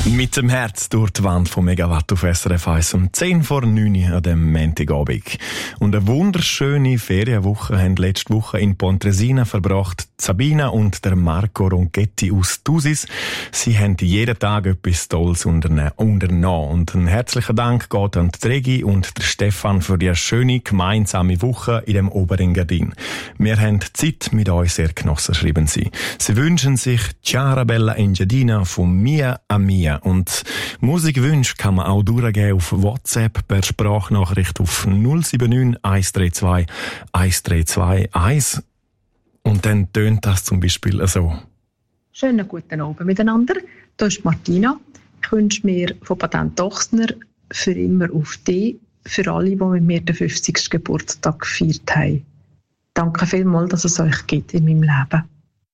Mit dem Herz durch die Wand von Megawatt auf SRF 1 um 10 vor 9 an dem Montagabend. Und eine wunderschöne Ferienwoche haben letzte Woche in Pontresina verbracht Sabina und der Marco Ronchetti aus Thusis. Sie haben jeden Tag etwas Tolles unternommen. Und ein herzlicher Dank geht an die Regi und der Stefan für die schöne gemeinsame Woche in dem Oberengadin. Wir haben die Zeit mit euch sehr genossen, schreiben sie. Sie wünschen sich Ciao Bella Engadina von Mia a Mia. Und Musikwünsche kann man auch durchgeben auf WhatsApp per Sprachnachricht auf 079 132 132 1. Und dann tönt das zum Beispiel so. Schönen guten Abend miteinander. Hier ist Martina. Ich wünsche mir von Patent Ochsner für immer auf dich, für alle, die mit mir den 50. Geburtstag gefeiert haben. Danke vielmals, dass es euch gibt in meinem Leben.